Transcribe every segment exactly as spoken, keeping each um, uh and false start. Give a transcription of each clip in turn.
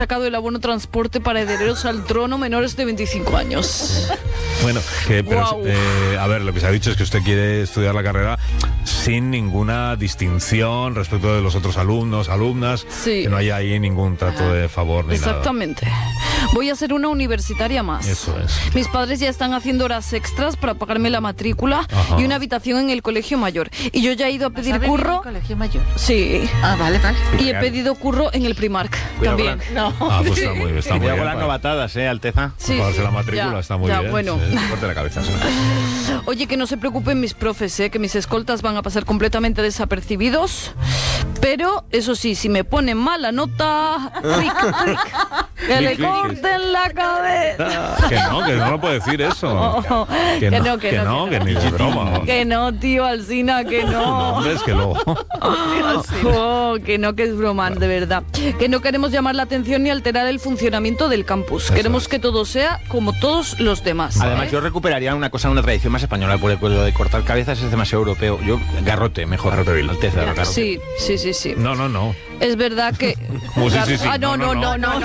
sacado el abono transporte para herederos al trono menores de veinticinco años. Bueno, que, pero Wow. eh, a ver, lo que se ha dicho es que usted quiere estudiar la carrera sin ninguna distinción respecto de los otros alumnos, alumnas, Sí. que no haya ahí ningún trato de favor ni Exactamente. Voy a ser una universitaria más. Eso es. Mis padres ya están haciendo horas extras para pagarme la matrícula Ajá. y una habitación en el colegio mayor. Y yo ya he ido a pedir ¿Vas a venir curro. al colegio mayor? Sí. Ah, vale, vale. Y he pedido curro en el Primark Cuidado también. con No. nada. Ah, pues está muy, está muy Cuidado bien. con las para- novatadas, ¿eh, Alteza? Sí, para darse sí. la matrícula Ya, está muy ya, bien. bueno. Sí, fuerte la cabeza. Sí. Oye, que no se preocupen mis profes, ¿eh? Que mis escoltas van a pasar completamente desapercibidos. Pero, eso sí, si me ponen mala nota, clic, clic, que le Clic, clic, corten la cabeza. Que no, que no lo puede decir eso. Oh, que, que no, no, que que no, no, que que ni de broma. Que no, tío, Alsina, que No, no. hombre, es que luego. Oh, que no, que es broma, de verdad. Que no queremos llamar la atención ni alterar el funcionamiento del campus. Eso Queremos es. que todo sea como todos los demás. Además, ¿eh? yo recuperaría una cosa, una tradición más española, porque lo de cortar cabezas es demasiado europeo. Yo, garrote, mejor. Alteza, garrote. Sí, sí, sí, sí. No, no, no. Es verdad que... Como sí, sí, sí. Ah, no, no, no, no, no.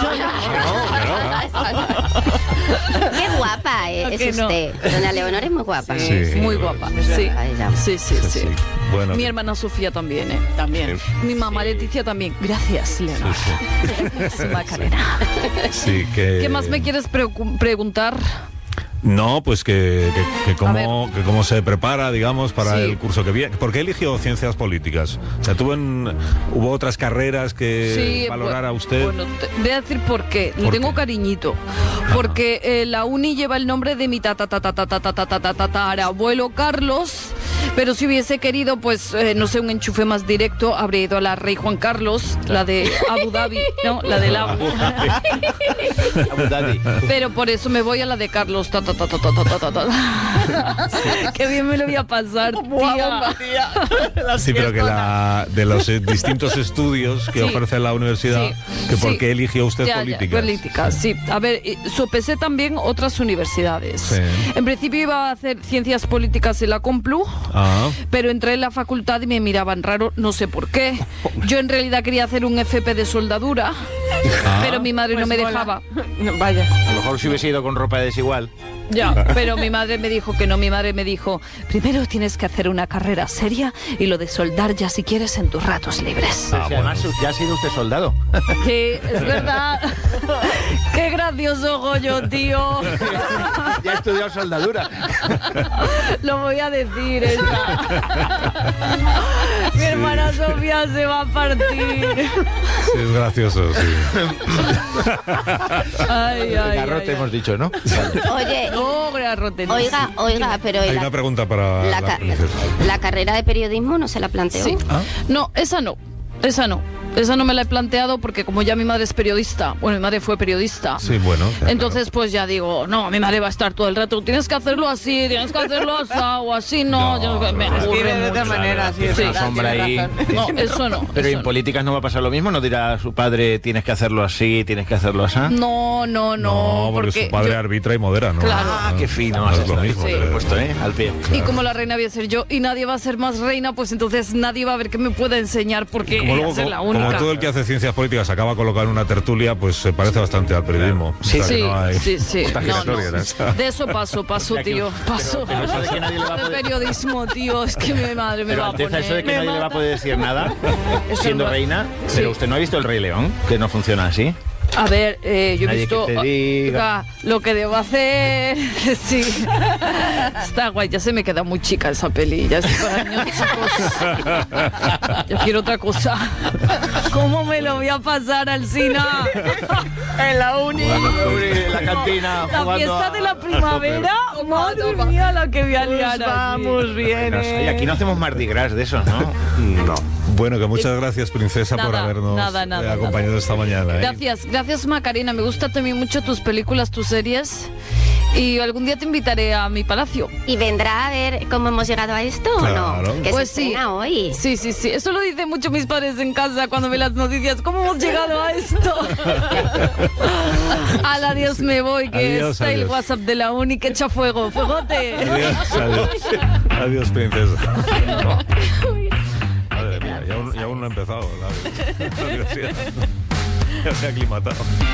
Qué guapa eh, es que no. usted. Doña Leonor es muy guapa. Sí. Muy guapa. Es Sí, guapa ella. sí, sí, sí. Sí. Bueno, Mi hermana Sofía también, ¿eh? También. Mi mamá Leticia también. Gracias, Leonor. Gracias, Macarena. sí que. ¿Qué más me quieres preocu- preguntar? No, pues que, que, que A cómo, que cómo se prepara, digamos, para Sí. el curso que viene. ¿Por qué eligió ciencias políticas? O sea, tuvo en, ¿hubo otras carreras que Sí, valorara bu- usted? Bueno, te voy a decir por qué. Le ¿Por tengo qué? cariñito. Porque eh, la uni lleva el nombre de mi abuelo Carlos. Pero si hubiese querido, pues, eh, no sé, un enchufe más directo, habría ido a la Rey Juan Carlos, la de Abu Dhabi, ¿no? La del Abu. Abu Dhabi. Pero por eso me voy a la de Carlos. Ta, ta, ta, ta, ta, ta, ta, ta. Qué bien me lo voy a pasar, tía. Sí, pero que la, de los eh, distintos estudios que Sí. ofrece la universidad, Sí. que por Sí. qué eligió usted Ya, ya, políticas. políticas, sí. A ver, eh, sopesé también otras universidades. Sí. En principio iba a hacer ciencias políticas en la Complu, Ah, pero entré en la facultad y me miraban raro, no sé por qué. Yo en realidad quería hacer un F P de soldadura, Ah. pero mi madre no Pues me mola. dejaba. No, vaya. A lo mejor si hubiese ido con ropa desigual. Ya, pero mi madre me dijo que no, mi madre me dijo, primero tienes que hacer una carrera seria y lo de soldar ya si quieres en tus ratos libres. Pero Ah, si bueno. además ya ha sido usted soldado. Sí, es verdad. Qué gracioso Goyo, tío. Ya ha estudiado soldadura. Lo voy a decir, esa. Mi hermana Sofía se va a partir. sí, es gracioso, sí. Ay, ay, Garrote ay, hemos dicho, ¿no? Oye, Oh, garrote, no. oiga, oiga, pero Hay la, una pregunta para la la ca- princesa. la carrera de periodismo no se la planteó. Sí. ¿Ah? No, esa no. Esa no. Esa no me la he planteado porque como ya mi madre es periodista, bueno, mi madre fue periodista. Sí, bueno. claro. Entonces, pues ya digo, no, mi madre va a estar todo el rato. Tienes que hacerlo así, tienes que hacerlo así o así, no. No, yo- me no, aburre Escribe de otra mucho. manera, sí, es Sí. verdad, Sombra tiene ahí. razón. No, eso no. Pero eso en políticas no va a pasar lo mismo, no dirá a su padre tienes que hacerlo así, tienes que hacerlo así. No, no, no. No, porque, su padre yo- arbitra y modera, ¿no? Claro. Ah, qué fino. No es lo mismo. Sí. Te lo he puesto, ¿eh? Al pie. Y como la reina voy a ser yo y nadie va a ser más reina, pues entonces nadie va a ver qué me pueda enseñar porque Como, voy luego, a ser como, la como única. todo el que hace ciencias políticas acaba colocado en una tertulia, pues se parece bastante al periodismo. Sí, O sea, que Sí, no hay- sí, sí. Está No, giratoria, no. ¿no? De eso paso, paso, Ya que- tío. Paso. pero eso de que nadie le va a De poder- periodismo, tío. Es que mi madre me Pero va a Alteza, poner. eso de que Me nadie le va a mata. poder decir nada, Eso siendo no- reina, Sí. pero usted no ha visto El Rey León, que no funciona así. A ver, eh, yo he Nadie visto que te diga. ah, lo que debo hacer. Sí. Está guay, ya se me queda muy chica esa peli. Ya estoy para años chicos. Yo quiero otra cosa. ¿Cómo me lo voy a pasar, Alsina? En la uni. En la cantina, La jugando fiesta a- de la primavera. Madre mía, la que voy a liar. Pues aquí. vamos bien, No sé, y ¿eh? aquí no hacemos Mardi Gras de esos, ¿no? No. Bueno, que muchas gracias, princesa, por Nada, habernos nada, nada, eh, acompañado nada. esta mañana. ¿eh? Gracias, gracias Macarena. Me gustan también mucho tus películas, tus series. Y algún día te invitaré a mi palacio. ¿Y vendrá a ver cómo hemos llegado a esto Claro. o no? Que Pues se sí. estrena hoy. Sí, sí, sí. Eso lo dicen mucho mis padres en casa cuando ven las noticias. ¿Cómo hemos llegado a esto? Al adiós me voy, que Adiós, está el adiós. WhatsApp de la uni que echa fuego. ¡Fuegote! Adiós, adiós. Adiós, princesa. Madre mía, y aún, y aún no ha empezado la, la universidad. Ya se ha aclimatado.